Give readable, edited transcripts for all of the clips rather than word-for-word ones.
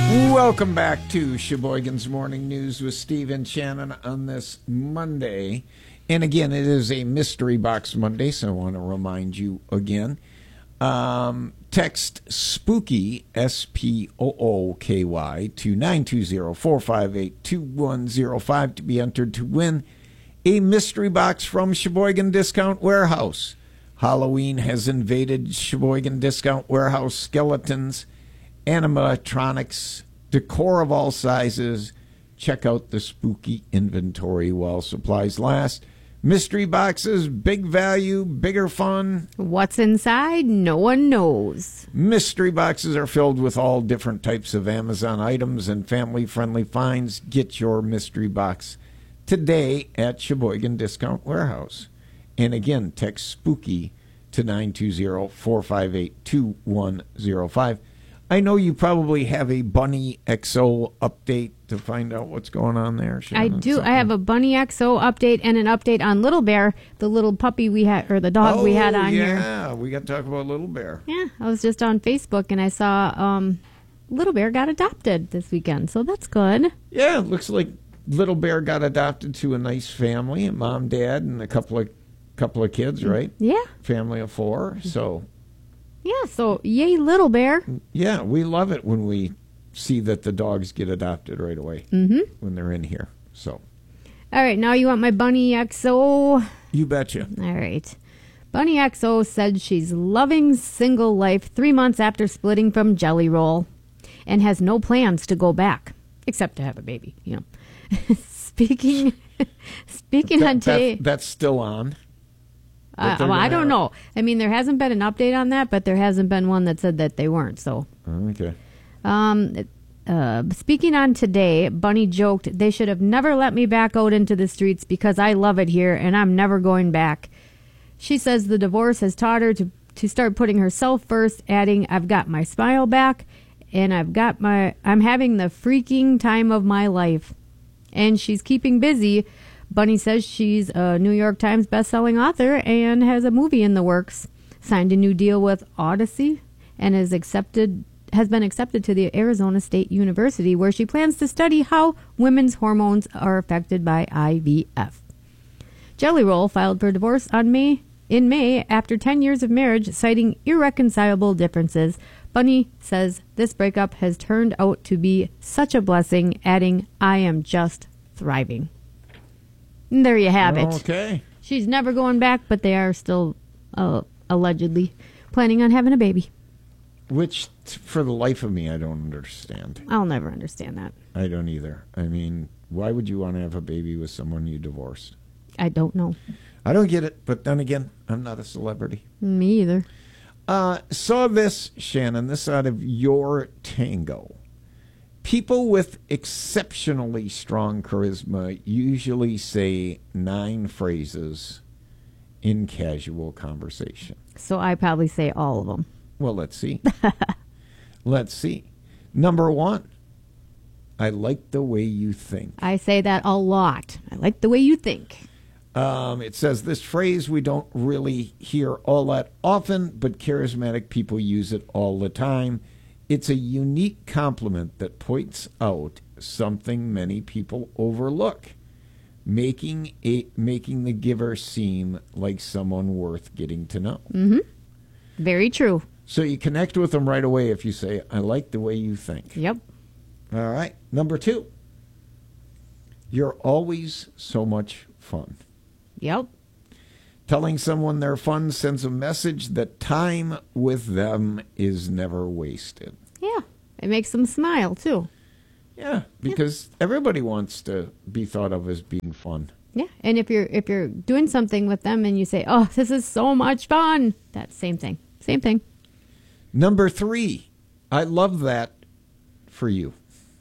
Welcome back to Sheboygan's Morning News with Steve and Shannon on this Monday. And again, it is a Mystery Box Monday, so I want to remind you again. Text SPOOKY, SPOOKY, to 920-458-2105 to be entered to win a mystery box from Sheboygan Discount Warehouse. Halloween has invaded Sheboygan Discount Warehouse. Skeletons, animatronics, decor of all sizes. Check out the spooky inventory while supplies last. Mystery boxes, big value, bigger fun. What's inside? No one knows. Mystery boxes are filled with all different types of Amazon items and family-friendly finds. Get your mystery box today at Sheboygan Discount Warehouse. And again, text SPOOKY to 920-458-2105. I know you probably have a Bunny XO update to find out what's going on there, Shannon. I do. I have a Bunny XO update and an update on Little Bear, the little puppy we had, or the dog we had on here. Yeah, we got to talk about Little Bear. Yeah, I was just on Facebook and I saw Little Bear got adopted this weekend, so that's good. Yeah, it looks like Little Bear got adopted to a nice family, a mom, dad, and a couple of kids, right? Yeah. Family of 4, so... Yeah, so yay, Little Bear. Yeah, we love it when we see that the dogs get adopted right away when they're in here. So, all right, now you want my Bunny XO? You betcha. All right. Bunny XO said she's loving single life 3 months after splitting from Jelly Roll and has no plans to go back, except to have a baby, you know. Speaking on today... That's still on. I don't know. I mean, there hasn't been an update on that, but there hasn't been one that said that they weren't. So, okay. Speaking on today, Bunny joked, "They should have never let me back out into the streets because I love it here and I'm never going back." She says the divorce has taught her to start putting herself first, adding, "I've got my smile back and I'm having the freaking time of my life." And she's keeping busy. Bunny says she's a New York Times bestselling author and has a movie in the works. Signed a new deal with Odyssey and has been accepted to the Arizona State University, where she plans to study how women's hormones are affected by IVF. Jelly Roll filed for divorce in May after 10 years of marriage, citing irreconcilable differences. Bunny says this breakup has turned out to be such a blessing, adding, "I am just thriving." And there you have it. Okay. She's never going back, but they are still allegedly planning on having a baby. Which, for the life of me, I don't understand. I'll never understand that. I don't either. I mean, why would you want to have a baby with someone you divorced? I don't know. I don't get it, but then again, I'm not a celebrity. Me either. Saw this, Shannon, this out of Your Tango. People with exceptionally strong charisma usually say 9 phrases in casual conversation. So I probably say all of them. Well, let's see. Let's see. Number 1, I like the way you think. I say that a lot. I like the way you think. It says this phrase we don't really hear all that often, but charismatic people use it all the time. It's a unique compliment that points out something many people overlook, making the giver seem like someone worth getting to know. Mm-hmm. Very true. So you connect with them right away if you say, "I like the way you think." Yep. All right. Number 2, you're always so much fun. Yep. Telling someone they're fun sends a message that time with them is never wasted. Yeah. It makes them smile, too. Yeah, because everybody wants to be thought of as being fun. Yeah. And if you're doing something with them and you say, "Oh, this is so much fun," that's same thing. Same thing. Number 3, I love that for you.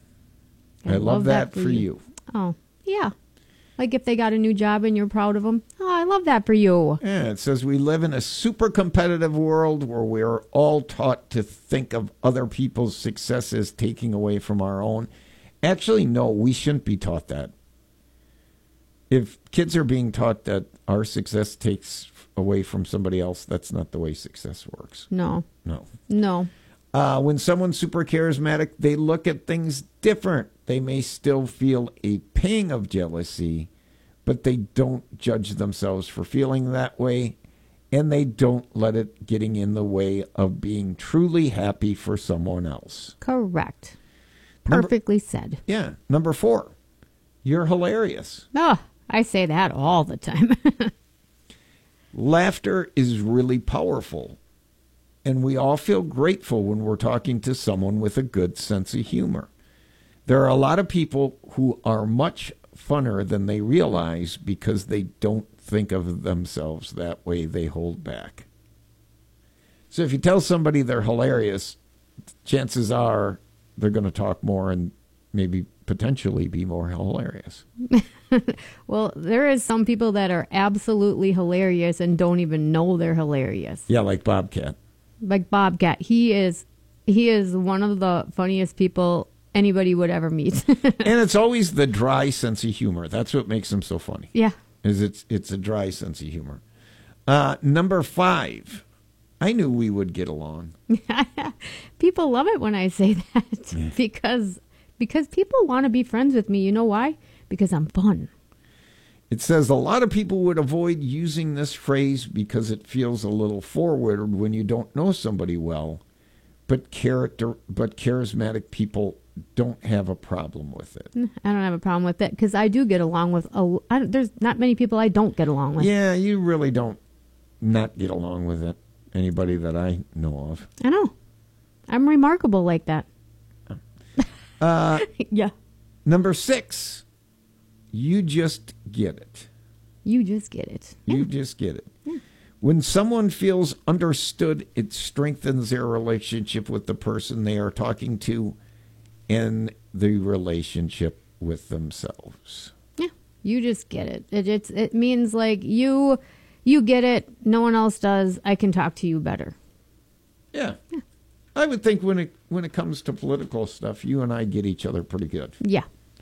I love that for you. Oh, yeah. Like if they got a new job and you're proud of them. "Oh, I love that for you." Yeah, it says we live in a super competitive world where we're all taught to think of other people's success as taking away from our own. Actually, no, we shouldn't be taught that. If kids are being taught that our success takes away from somebody else, that's not the way success works. No. No. No. When someone's super charismatic, they look at things different. They may still feel a pang of jealousy, but they don't judge themselves for feeling that way, and they don't let it getting in the way of being truly happy for someone else. Correct. Perfectly said. Yeah. Number 4, you're hilarious. Oh, I say that all the time. Laughter is really powerful, and we all feel grateful when we're talking to someone with a good sense of humor. There are a lot of people who are much funner than they realize because they don't think of themselves that way. They hold back. So if you tell somebody they're hilarious, chances are they're going to talk more and maybe potentially be more hilarious. Well, there is some people that are absolutely hilarious and don't even know they're hilarious. Yeah, like Bobcat. Like Bobcat. He is one of the funniest people anybody would ever meet. And it's always the dry sense of humor. That's what makes him so funny. Yeah. Is it's a dry sense of humor. Number 5, I knew we would get along. People love it when I say that because people want to be friends with me. You know why? Because I'm fun. It says a lot of people would avoid using this phrase because it feels a little forward when you don't know somebody well, but charismatic people don't have a problem with it. I don't have a problem with it because I do get along with there's not many people I don't get along with. Yeah, you really don't not get along with it. Anybody that I know of. I know. I'm remarkable like that. Yeah. Number 6, you just get it. You just get it. You just get it. When someone feels understood, it strengthens their relationship with the person they are talking to and the relationship with themselves. Yeah, you just get it. It means like you get it. No one else does. I can talk to you better. Yeah. I would think when it comes to political stuff, you and I get each other pretty good. Yeah.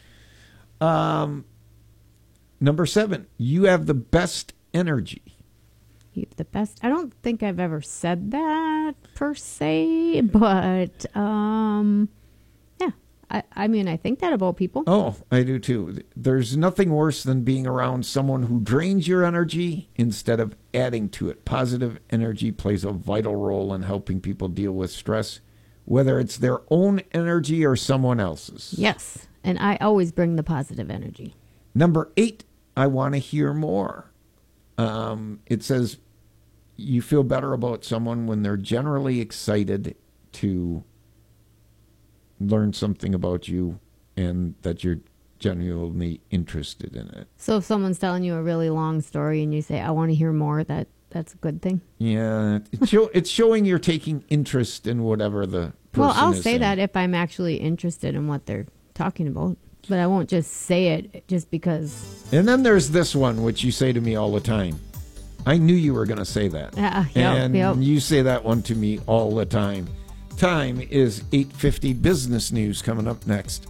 Number 7, you have the best energy. You have the best. I don't think I've ever said that per se, but yeah. I mean, I think that about people. Oh, I do too. There's nothing worse than being around someone who drains your energy instead of adding to it. Positive energy plays a vital role in helping people deal with stress, whether it's their own energy or someone else's. Yes, and I always bring the positive energy. Number 8, I want to hear more. It says you feel better about someone when they're generally excited to learn something about you and that you're genuinely interested in it. So if someone's telling you a really long story and you say, I want to hear more, that's a good thing? Yeah, it's showing you're taking interest in whatever the person Well, I'll is say saying. that if I'm actually interested in what they're talking about. But I won't just say it just because. And then there's this one, which you say to me all the time. I knew you were going to say that. Yep. You say that one to me all the time. Time is 8:50. Business news coming up next.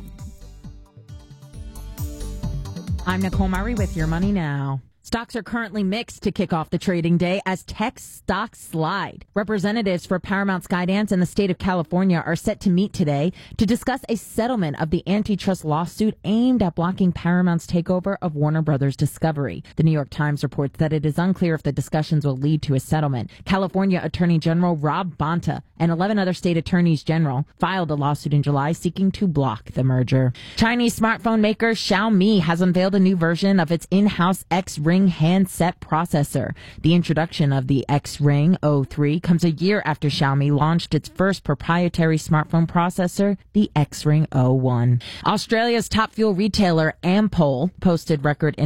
I'm Nicole Murray with Your Money Now. Stocks are currently mixed to kick off the trading day as tech stocks slide. Representatives for Paramount Skydance and the state of California are set to meet today to discuss a settlement of the antitrust lawsuit aimed at blocking Paramount's takeover of Warner Brothers Discovery. The New York Times reports that it is unclear if the discussions will lead to a settlement. California Attorney General Rob Bonta and 11 other state attorneys general filed a lawsuit in July seeking to block the merger. Chinese smartphone maker Xiaomi has unveiled a new version of its in-house X-Ring handset processor. The introduction of the X-Ring 03 comes a year after Xiaomi launched its first proprietary smartphone processor, the X-Ring 01. Australia's top fuel retailer Ampol posted record